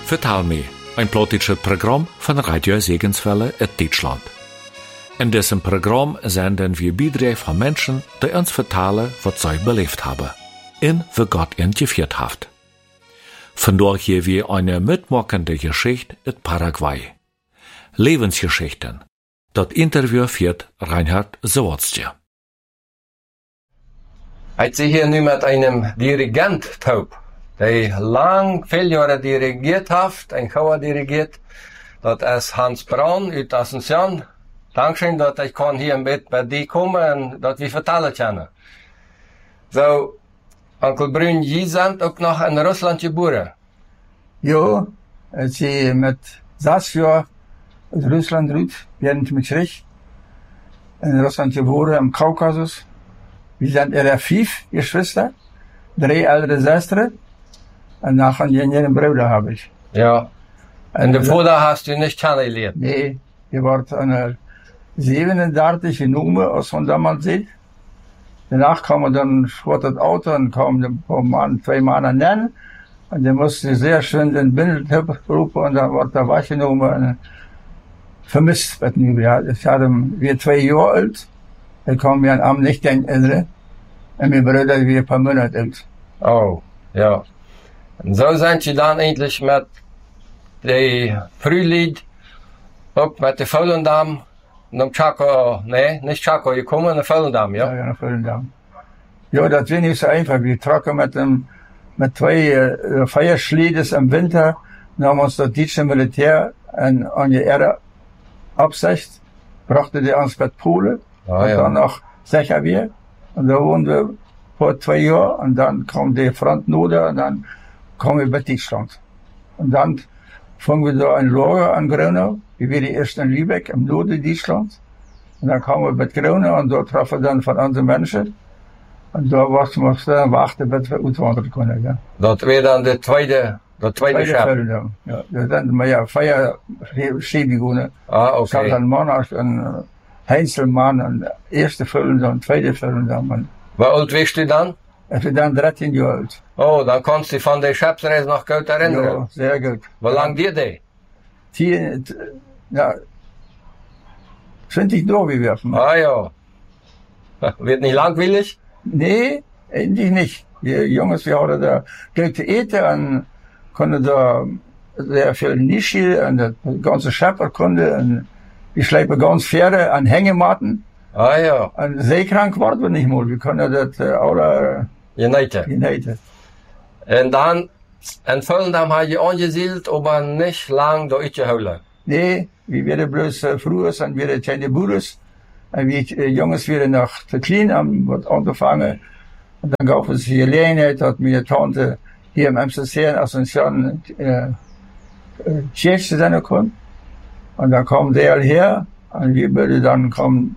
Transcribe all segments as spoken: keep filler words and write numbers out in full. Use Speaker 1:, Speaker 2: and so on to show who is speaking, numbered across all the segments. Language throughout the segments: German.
Speaker 1: Vertal me, ein politisches Programm von Radio Segenswelle in Deutschland. In diesem Programm senden wir Beiträge von Menschen, die uns vertellen, was sie belebt haben, und wie Gott ihnen geführt hat. Vandaag hier wir eine mitmachende Geschichte in Paraguay. Lebensgeschichten. Das Interview führt Reinhard Zawadzki.
Speaker 2: Ich sehe hier nu mit einem Dirigent taub, der lang, viele Jahre dirigiert hat, ein Chor dirigiert. Das ist Hans Braun aus Asunción. Dankeschön, dass ich kann hier mit bei dir kommen und dass wir vertellen können. So, Onkel Brun, Sie sind auch noch in Russland geboren?
Speaker 3: Ja, ich bin mit sechs Jahren aus Russland raus, während mich recht. In Russland geboren, im Kaukasus. Wir sind ihre fünf Geschwister, drei ältere Schwestern und noch einen jüngeren Bruder habe ich.
Speaker 2: Ja. Und den Vater hast du nicht kennengelernt?
Speaker 3: Nee, die war eine siebenunddreißig genommen, als von damals sieht. Danach kam dann vor das Auto und kamen ein paar Mann, zwei Männer nennen. Und der musste sehr schön den Bindeltipp rufen und dann wurde er weggenommen und vermisst. Ich hatte, wir zwei Jahre alt. Da kam mir ein Abend nicht den Ältere. Und mein Bruder wie ein paar Monate alt.
Speaker 2: Oh, ja. Und so sind sie dann endlich mit dem Frühlied, auch mit der Volendam, nach Chaco, nee, nicht Chaco, gekommen, nach Volendam, ja?
Speaker 3: Ja, ja, nach Volendam. Ja, das war nicht so einfach. Wir trocken mit dem, mit zwei äh, Feierschliedes im Winter, dann haben uns das deutsche Militär an, an die Erde absicht, brachte die uns mit Polen.
Speaker 2: Ah,
Speaker 3: und
Speaker 2: ja.
Speaker 3: dann nach Sechabier. Und da wohnen wir vor zwei Jahren. Und dann kam die Front Norde und dann kommen wir bei Deutschland. Und dann fangen wir da ein Lager an Gronau. Wir waren erst in Lübeck, im Norden Deutschland. Und dann kamen wir bei Gronau und dort trafen wir dann von anderen Menschen. Und da mussten wir dann warten, bis wir auswandern können. Ja.
Speaker 2: Das wäre dann der zweite, der zweite Schab.
Speaker 3: Ja, das sind wir ja Feierschäbigungen.
Speaker 2: Ah,
Speaker 3: Es gab
Speaker 2: okay.
Speaker 3: dann Monarch und Heinzelmann und erste Volendam, zweite Volendam.
Speaker 2: Wie alt warst du dann?
Speaker 3: Ich bin dann dreizehn Jahre alt.
Speaker 2: Oh, dann kannst du dich von der Schabsreise noch gut erinnern.
Speaker 3: Ja, sehr gut.
Speaker 2: Wie lang dir die?
Speaker 3: Hier, ja, zwanzig durchgeworfen.
Speaker 2: Ah, ja. Wird nicht langweilig?
Speaker 3: Nee, eigentlich nicht. Wir Jungs, wir hatten da Geld zu eten und konnten da sehr viel Nischi und das ganze Schäferkunde und wir schleifen ganz Pferde an Hängematten.
Speaker 2: Ah, ja.
Speaker 3: Und seekrank waren wir nicht mal. Wir können das äh, alle
Speaker 2: Geneten.
Speaker 3: geneten.
Speaker 2: Und dann, in Volendam habe ich angesiedelt, aber nicht lang durchgeholt.
Speaker 3: Nee, wir werden bloß äh, früher sind wir kleine Brüders. Und wir äh, Jungs werden nach Verklin haben was angefangen. Und dann gab es die Gelegenheit, dass meine Tante hier im M C C in Asunción äh, äh, Chef sein konnte. Und dann kam der her und wir würden dann kommen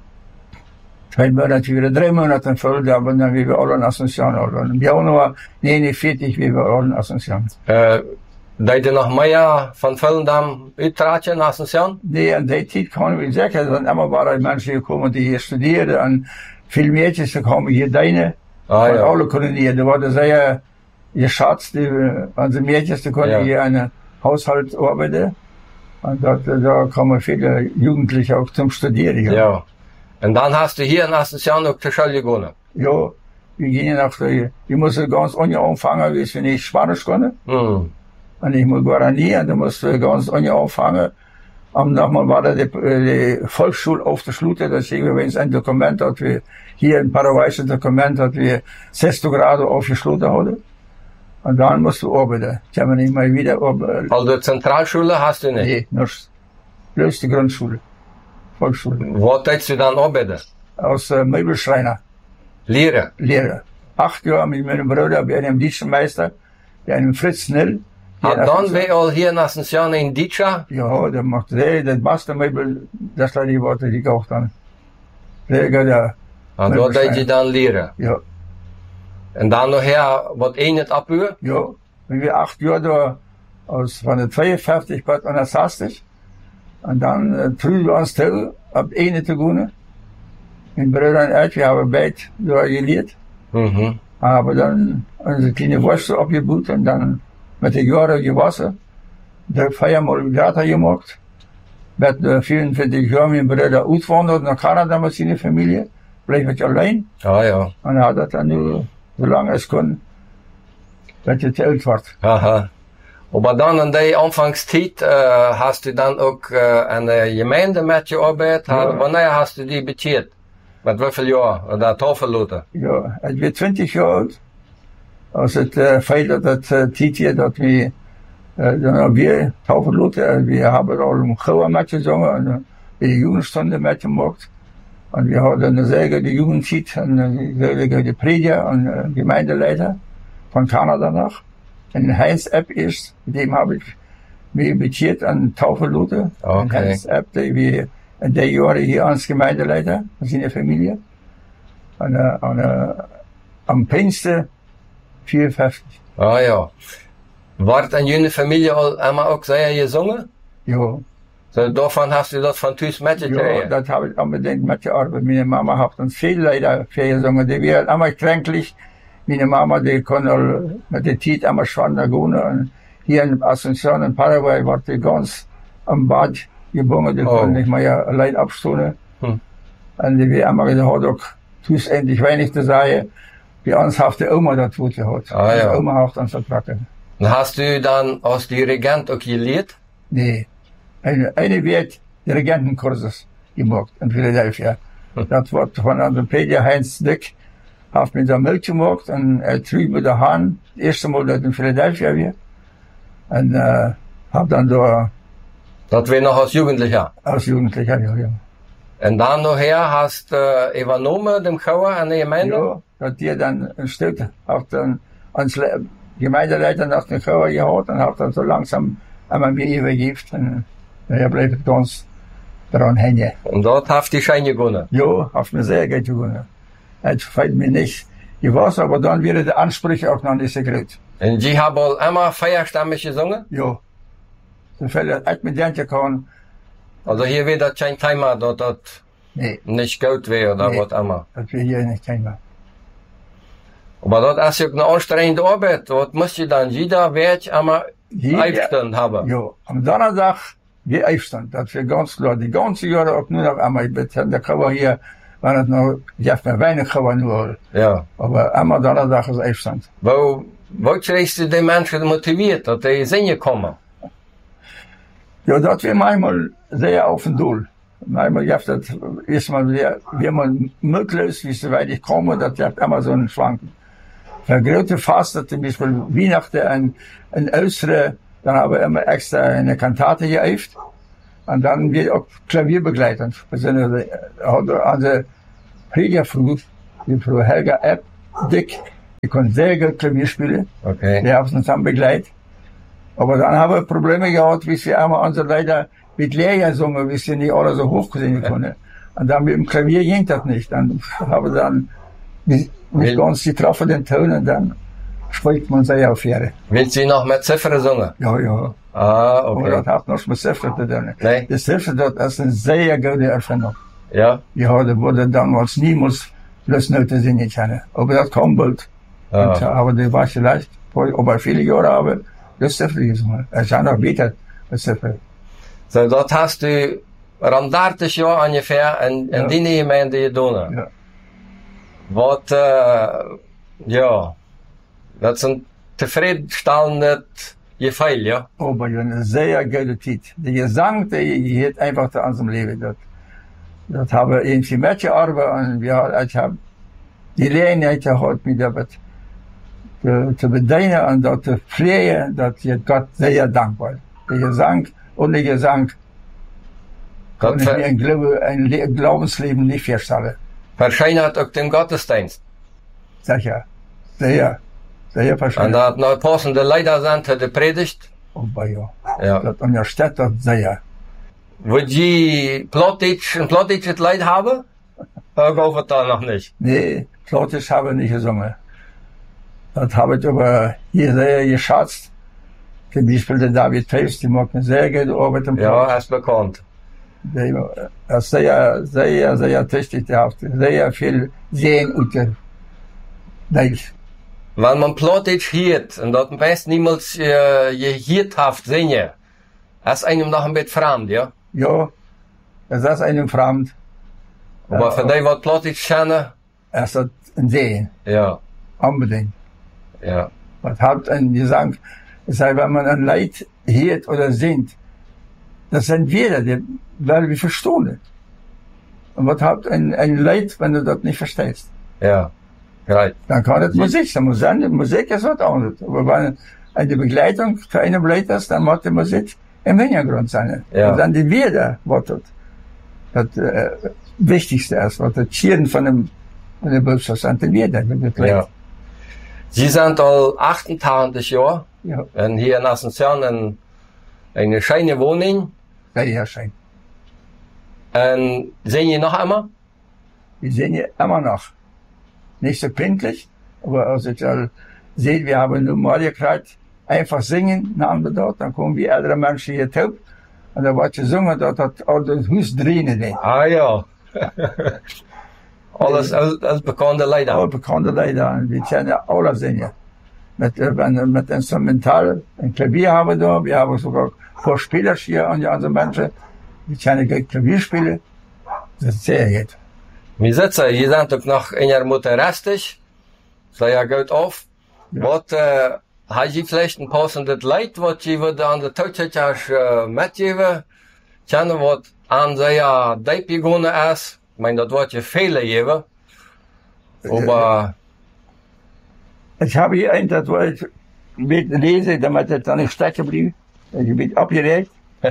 Speaker 3: zwei Monate wieder, drei Monate in Volendam und dann wie wir alle in Asunción waren. Im Januar neunundvierzig wie wir alle in Asunción.
Speaker 2: Äh, deed je noch mehr von Volendam uittraatje in Asunción?
Speaker 3: Nee, an der Zeit kann ich sagen, dann immer waren Menschen gekommen, die hier studieren und viele Mädchen die kamen hier deine.
Speaker 2: Ah,
Speaker 3: und
Speaker 2: ja.
Speaker 3: alle können hier, da war das sehr geschätzt, die, unsere Mädchen, die konnten
Speaker 2: Ja.
Speaker 3: hier einen Haushalt arbeiten. Und da, da kamen viele Jugendliche auch zum Studieren. Ja.
Speaker 2: Ja. Und dann hast du hier in Asunción auch zur Schule gegangen?
Speaker 3: Ja, wir gingen nach der, ich musste ganz ohne anfangen, wie wenn ich Spanisch konnte.
Speaker 2: Hm.
Speaker 3: Und ich muss Guarani, und da musste ganz ohne anfangen. Und nochmal war da die, die Volksschule auf der Schlute, da sehen wir, wenn es ein Dokument hat, wie hier ein paraguayisches Dokument hat, wie sechzig Grad aufgeschlossen hatte. Und dann musst du arbeiten. Ich habe nicht mal wieder arbeiten.
Speaker 2: Also Zentralschule hast du nicht?
Speaker 3: Nee, nur bloß die Grundschule. Volksschule.
Speaker 2: Wo tätst du dann arbeiten?
Speaker 3: Als äh, Möbelschreiner.
Speaker 2: Lehren?
Speaker 3: Lehrer. Acht Jahre mit meinem Bruder bei einem Dienstmeister, bei einem Fritz Nell.
Speaker 2: Und dann wir all hier in Asunción in Dicha?
Speaker 3: Ja, der macht sehr, das beste Möbel, das war die Worte, die gekauft haben. Sehr gut, ja.
Speaker 2: Und dort deed je dann Lehren?
Speaker 3: Ja,
Speaker 2: Und dann nachher, wat één het apuur?
Speaker 3: ja. Wenn wir acht Jahre da, aus, von der zweiundfünfzig bis an der sechzig. Und dann, äh, trüben wir uns zu, ab eine zu gehen. Mein Bruder und ich, wir haben beide da gelehrt.
Speaker 2: Mhm.
Speaker 3: Aber dann, unsere kleine Wurst abgebaut und dann mit den Jahren gewaschen. der viermal Theater gemacht. Mit äh, vierundvierzig Jahren mit Bruder ausgewandert nach Kanada mit seiner Familie. Bleib ich allein.
Speaker 2: Ah, ja.
Speaker 3: Und er hat das dann nur, so lange es kann, bis es älter wird.
Speaker 2: Aha. Aber dann in der Anfangszeit, äh, hast du dann auch, äh, an der Gemeinde mitgearbeitet?
Speaker 3: Ja.
Speaker 2: Wann hast du die bezahlt? Mit wie viel Jahren? Oder Tafellote?
Speaker 3: Ja, ich bin zwanzig Jahre alt. Als het uh, feit dat het uh, tijd hier dat we uh, dan weer Tafellote, we hebben al een gouden met gezongen en uh, de jugendstonden met gemaakt. En we hadden een zeker de jugendziet en uh, de prediger en uh, gemeindeleider van Kanada nog. En Heinz Epp is, met dem heb ik me betjeerd aan Tafellote.
Speaker 2: Okay.
Speaker 3: En Heinz Epp, die we in die jaren hier als gemeindeleider van zijn familie. En, uh, en uh, am Pinkster vierundvijftig.
Speaker 2: Ah, ja. Wordt in jullie familie al einmal auch sehr gezongen?
Speaker 3: Ja.
Speaker 2: So, davon hast du das von Thuis mitgekriegt?
Speaker 3: Ja, das habe ich unbedingt mitgearbeitet. Meine Mama hat uns viel leider viel gesungen. Die wäre immer kränklich. Meine Mama, die konnte mit der Zeit immer schwanger gehen. Und hier in Asunción in Paraguay war die ganz am Bad gebunden. Die oh. konnte nicht mehr allein abstehen. Hm. Und die wäre immer gesagt, auch Thuis endlich wenig zu sagen. Bei uns hat die Oma das gut gehabt.
Speaker 2: Ah, ja.
Speaker 3: Die Oma hat uns das gebracht.
Speaker 2: Und hast du dann als Dirigent auch gelehrt?
Speaker 3: Nee. Eine, eine wird Dirigentenkurses gemacht in Philadelphia. Hm. Das wird von unserem Prediger Heinz Dick, hat mir da Milch gemacht und er trieb mit der Hand, das erste Mal dort in Philadelphia wir. Und, äh, hab dann da.
Speaker 2: Das war noch als Jugendlicher?
Speaker 3: Als Jugendlicher, ja, ja.
Speaker 2: Und dann nachher hast du äh, übernommen, dem Chauer an der Gemeinde?
Speaker 3: Ja, dat die dann ein Stück, hat dann ans Le Gemeindeleiter nach den Chauer gehabt und hat dann so langsam einmal mir übergeben. Und er bleibt ganz daran hängen.
Speaker 2: Und dort hast du die Scheine gewonnen?
Speaker 3: Ja, hat mir sehr gut gewonnen. Es fällt mir nicht. Ich weiß, aber dann wäre der Ansprüche auch noch nicht so groß.
Speaker 2: Und die haben auch immer feierstammig gesungen?
Speaker 3: Ja. So viel das mit denen kann.
Speaker 2: Also hier wird das kein Thema, dass das
Speaker 3: nee.
Speaker 2: nicht gut wäre oder nee. Was immer.
Speaker 3: Das wäre hier nicht Thema.
Speaker 2: Aber das ist ja eine anstrengende Arbeit. Dort muss ich dann jeder Wert einmal Aufstand haben.
Speaker 3: Ja, am Donnerstag wie Aufstand. Das wäre ganz klar. Die ganze Jahre auch nur noch einmal. Ich bin der Kauer hier, war es noch, ich habe mir wenig Kauer nur.
Speaker 2: Ja.
Speaker 3: Aber einmal Donnerstag ist Aufstand.
Speaker 2: Wo, wo kriegst du die Menschen motiviert, dass die singen kommen?
Speaker 3: Ja, das wäre manchmal sehr auf den Doel. Manchmal gibt es erstmal, wie man möglich, wie so weit ich komme, das gibt immer so einen Schwanken. Für große Fasten, zum Beispiel Weihnachten in, in Österreich, dann haben wir immer extra eine Kantate geöffnet. Und dann wird auch Klavier begleitet. Wir sind unsere Predigerfrau, die Frau Helga Epp, Dick, die konnte sehr gut Klavier spielen.
Speaker 2: Okay.
Speaker 3: Die haben uns dann begleitet. Aber dann haben wir Probleme gehabt, wie sie einmal unsere Leiter mit Lehrjahr gesungen, wie sie nicht alle so hoch singen konnten. Und dann mit dem Klavier ging das nicht. Dann haben wir dann nicht ganz getroffen den Ton und dann spricht man sehr auf Jahre.
Speaker 2: Willst du noch mit Ziffern singen?
Speaker 3: Ja, ja.
Speaker 2: Ah, okay.
Speaker 3: Aber das hat noch mit Ziffern zu tun.
Speaker 2: Nee.
Speaker 3: Die Ziffern, das ist eine sehr gute Erfindung.
Speaker 2: Ja?
Speaker 3: Ja, da wurde damals niemals Plusnoten singen können. Aber das kommt bald.
Speaker 2: Ja.
Speaker 3: Und, aber das war vielleicht, aber viele Jahre haben das Ziffern gesungen. Es ist noch besser als Ziffern.
Speaker 2: So, dort hast du rund dertig Jahre ungefähr in, in ja. die Gemeinde getan.
Speaker 3: Ja.
Speaker 2: Wat, äh, ja, dat sind zufriedenstellende Gefühl, ja?
Speaker 3: Aber ja, eine sehr gute Zeit. Der Gesang, der gehört einfach zu unserem Leben. Das, das haben wir irgendwie mitgearbeitet und wir, ich habe die Gelegenheit gehabt, mich damit zu, zu bedienen und das zu pflegen, dass ich Gott sehr dankbar. Der Gesang, ohne Gesang kann ich mir ein, Glaube, ein Glaubensleben nicht vorstellen.
Speaker 2: Verschönert auch den Gottesdienst.
Speaker 3: Sicher. Sehr, sehr verschönert.
Speaker 2: Und da hat noch passende Leiter sind für die Predigt.
Speaker 3: Aber ja.
Speaker 2: Ja.
Speaker 3: Das unterstützt das sehr.
Speaker 2: Wollt ihr Plattdeutsch, ein plattdeutsches Lied haben? Oder geht das noch nicht?
Speaker 3: Nee, Plattdeutsch habe ich nicht gesungen. Das habe ich aber hier sehr geschätzt. Zum Beispiel der David Pfeifs, die macht eine sehr gute Arbeit im
Speaker 2: Ja, er ist bekannt.
Speaker 3: Er ist sehr, sehr, sehr tüchtig, der hat sehr viel Sehen unter Deutsch.
Speaker 2: Wenn man Plattdeutsch hört, und das am besten niemals äh, gehört hat, singen, Das ist einem noch ein bisschen fremd, ja?
Speaker 3: Ja, das ist einem fremd.
Speaker 2: Aber
Speaker 3: Ja,
Speaker 2: für die, wat Plattdeutsch kennen,
Speaker 3: Er ist das ein Sehen,
Speaker 2: ja,
Speaker 3: unbedingt.
Speaker 2: ja,
Speaker 3: Was hat ein Gesang? Es sei, wenn man ein Lied hört oder singt, das sind wir, die werden wir verstehen. Und was hat ein, ein Lied, wenn du das nicht verstehst?
Speaker 2: ja, right.
Speaker 3: Dann kann es Musik sein. Musik, Musik ist was anderes. Aber wenn eine Begleitung für eine Lied ist, dann muss die Musik im Hintergrund sein.
Speaker 2: Ja.
Speaker 3: Und dann die Wörter, was das, das äh, Wichtigste ist, was das Schieren von dem, von dem Berufsverstand, die Wörter, wenn das Lied.
Speaker 2: Ja. Sie sind all achtundachtzig Jahre
Speaker 3: Ja,
Speaker 2: und hier in Asunción in eine schöne Wohnung.
Speaker 3: sehr schön.
Speaker 2: Und sehen Sie noch einmal?
Speaker 3: Wir sehen ja immer noch. Nicht so pünktlich, aber als ich all sehe, wir haben nun mal gekriegt, einfach singen, namen wir dort, dann kommen wir ältere Menschen hier taub, und da wird gesungen, dort hat all das Haus drinnen.
Speaker 2: Ah ja. Alles, alles, alles bekannte Lieder.
Speaker 3: Alle bekannte Lieder, und wir kennen alle singen. Mit, äh, mit Instrumental, ein Klavier haben wir da, wir haben sogar paar Spieler hier an die anderen Menschen, die kennen gleich Klavier spielen. Das ist sehr gut.
Speaker 2: Wir sitzen, hier sind ook nog in Ihrer Mutter restig. So ja gut auf.
Speaker 3: Ja.
Speaker 2: Wat, äh, hat Sie vielleicht ein passendes Lied, was Sie würde an der Tautschitters äh, mitgeben? Kennen, was an sehr deep gegangen ist? Ich meine, das wird ja viele geben. Aber,
Speaker 3: Ich habe hier ein, das wollte ich mit lesen, damit es dann nicht stecken blieb. Ich bin abgeregt.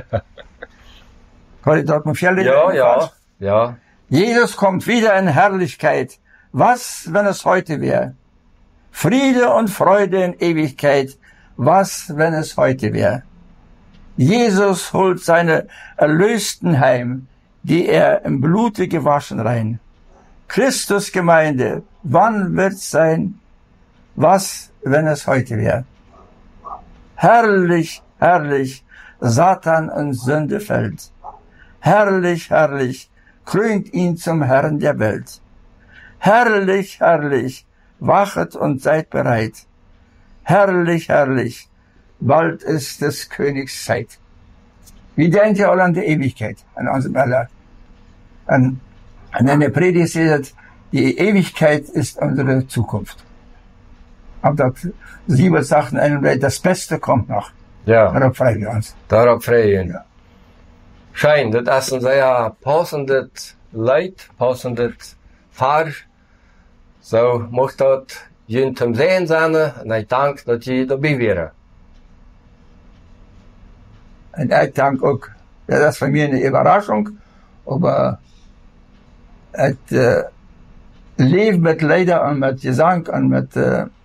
Speaker 3: Kann ich dort mal viel
Speaker 2: ja, ja, ja.
Speaker 3: Jesus kommt wieder in Herrlichkeit. Was, wenn es heute wäre? Friede und Freude in Ewigkeit. Was, wenn es heute wäre? Jesus holt seine Erlösten heim, die er im Blute gewaschen rein. Christus Gemeinde, wann wird's sein? Was, wenn es heute wäre? Herrlich, herrlich, Satan und Sünde fällt. Herrlich, herrlich, krönt ihn zum Herrn der Welt. Herrlich, herrlich, wachet und seid bereit. Herrlich, herrlich, bald ist des Königs Zeit. Wir denken ja alle an die Ewigkeit, an unserem Erlöser. An, an einer Predigt steht, die Ewigkeit ist unsere Zukunft. Aber das sieben Sachen, das Beste kommt noch.
Speaker 2: Ja,
Speaker 3: Darauf freuen wir uns.
Speaker 2: darauf freuen.
Speaker 3: Ja.
Speaker 2: Schein, das ist ein sehr passendes Lied, passendes Vers. So, mocht dat jullie zum Sehen sein, und ich danke, dass Sie dabei wären.
Speaker 3: Und ich danke auch, ja, das ist für mich eine Überraschung, aber das äh, Leben mit Lieder und mit Gesang und mit äh,